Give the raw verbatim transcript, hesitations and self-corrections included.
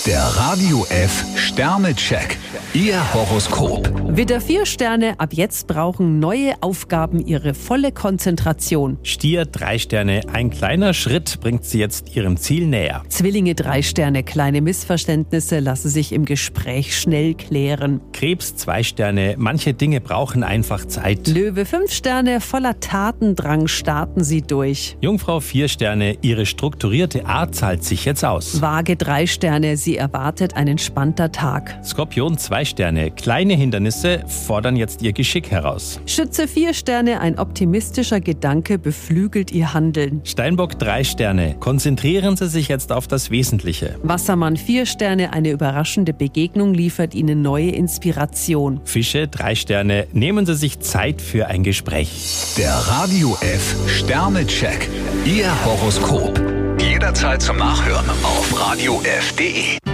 Der Radio F Sternecheck. Ihr Horoskop. Widder vier Sterne, ab jetzt brauchen neue Aufgaben ihre volle Konzentration. Stier drei Sterne, ein kleiner Schritt bringt Sie jetzt Ihrem Ziel näher. Zwillinge drei Sterne, kleine Missverständnisse lassen sich im Gespräch schnell klären. Krebs zwei Sterne, manche Dinge brauchen einfach Zeit. Löwe fünf Sterne, voller Tatendrang starten Sie durch. Jungfrau vier Sterne, Ihre strukturierte Art zahlt sich jetzt aus. Waage drei Sterne, Sie erwartet ein entspannter Tag. Skorpion zwei Sterne, kleine Hindernisse fordern jetzt Ihr Geschick heraus. Schütze vier Sterne, ein optimistischer Gedanke beflügelt Ihr Handeln. Steinbock drei Sterne, konzentrieren Sie sich jetzt auf das Wesentliche. Wassermann vier Sterne, eine überraschende Begegnung liefert Ihnen neue Inspiration. Fische drei Sterne, nehmen Sie sich Zeit für ein Gespräch. Der Radio F Sternecheck. Ihr Horoskop. Jederzeit zum Nachhören auf radio f punkt de.